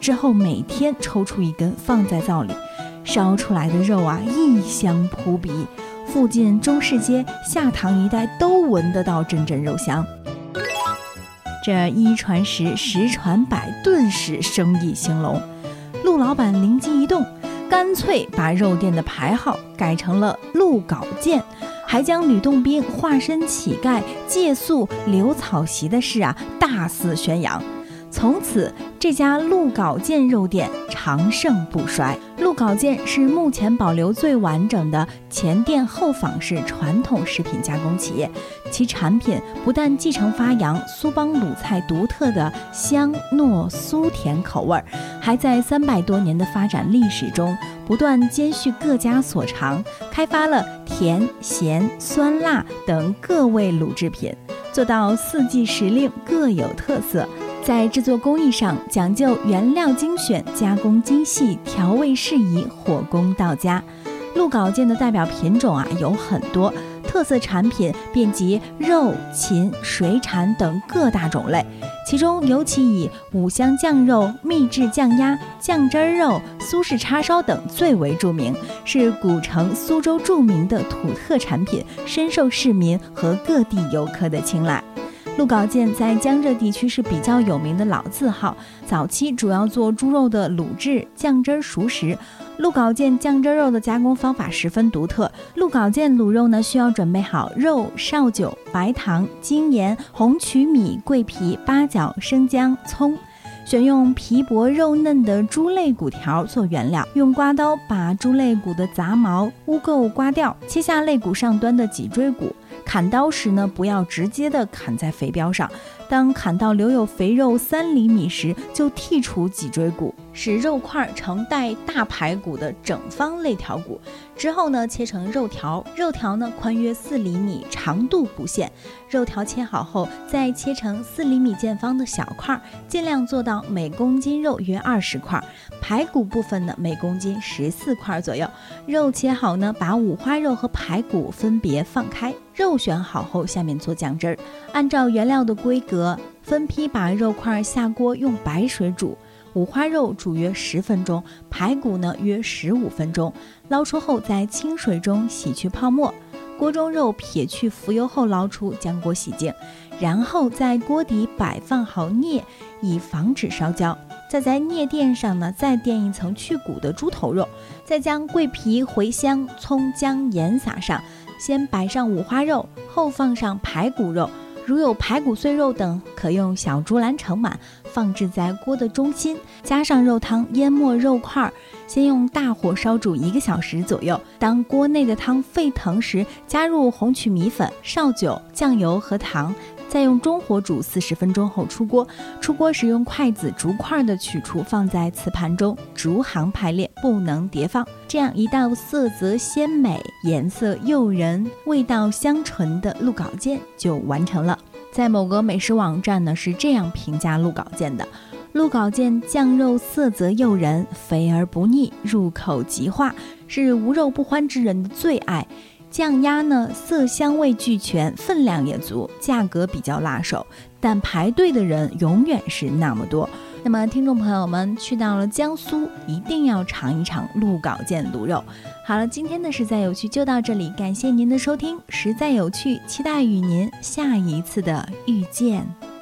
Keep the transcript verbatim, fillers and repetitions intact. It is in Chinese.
之后每天抽出一根放在灶里，烧出来的肉啊异香扑鼻，附近中市街、下塘一带都闻得到阵阵肉香。这一传十，十传百，顿时生意兴隆。陆老板灵机一动，干脆把肉店的牌号改成了陆稿店，还将吕洞宾化身乞丐借宿留草席的事啊大肆宣扬。从此这家陆稿店肉店长盛不衰。陆稿店是目前保留最完整的前店后坊式传统食品加工企业，其产品不但继承发扬苏帮鲁菜独特的香糯酥甜口味，还在三百多年的发展历史中不断兼蓄各家所长，开发了甜、咸、酸、辣等各味卤制品，做到四季时令各有特色。在制作工艺上讲究原料精选、加工精细、调味适宜、火功到家。陆稿店的代表品种啊有很多，特色产品遍及肉、禽、水产等各大种类，其中尤其以五香酱肉、秘制酱鸭、酱汁肉、苏式叉烧等最为著名，是古城苏州著名的土特产品，深受市民和各地游客的青睐。陆稿店在江浙地区是比较有名的老字号，早期主要做猪肉的卤制、酱汁熟食。陆稿店酱汁肉的加工方法十分独特，陆稿店卤肉呢需要准备好肉、绍酒、白糖、精盐、红曲米、桂皮、八角、生姜、葱，选用皮薄肉嫩的猪肋骨条做原料，用刮刀把猪肋骨的杂毛、污垢刮掉，切下肋骨上端的脊椎骨。砍刀时呢，不要直接的砍在肥膘上，当砍到留有肥肉三厘米时，就剔除脊椎骨，使肉块呈带大排骨的整方肋条骨。之后呢，切成肉条，肉条呢宽约四厘米，长度不限。肉条切好后，再切成四厘米见方的小块，尽量做到每公斤肉约二十块。排骨部分呢，每公斤十四块左右。肉切好呢，把五花肉和排骨分别放开。肉选好后，下面做酱汁儿，按照原料的规格分批把肉块下锅用白水煮。五花肉煮约十分钟，排骨呢约十五分钟，捞出后在清水中洗去泡沫。锅中肉撇去浮油后捞出，将锅洗净，然后在锅底摆放好镊，以防止烧焦。再在镊垫上呢，再垫一层去骨的猪头肉，再将桂皮、茴香、葱姜盐撒上，先摆上五花肉，后放上排骨肉。如有排骨碎肉等，可用小竹篮盛满，放置在锅的中心，加上肉汤淹没肉块，先用大火烧煮一个小时左右。当锅内的汤沸腾时，加入红曲米粉、绍酒、酱油和糖，再用中火煮四十分钟后出锅。出锅时用筷子逐块的取出，放在瓷盘中，逐行排列，不能叠放。这样一道色泽鲜美、颜色诱人、味道香醇的陆稿件就完成了。在某个美食网站呢是这样评价陆稿件的：陆稿件酱肉色泽诱人，肥而不腻，入口即化，是无肉不欢之人的最爱。酱鸭呢，色香味俱全，分量也足，价格比较辣手，但排队的人永远是那么多。那么听众朋友们去到了江苏，一定要尝一尝陆稿件卤肉。好了，今天的实在有趣就到这里，感谢您的收听，实在有趣，期待与您下一次的遇见。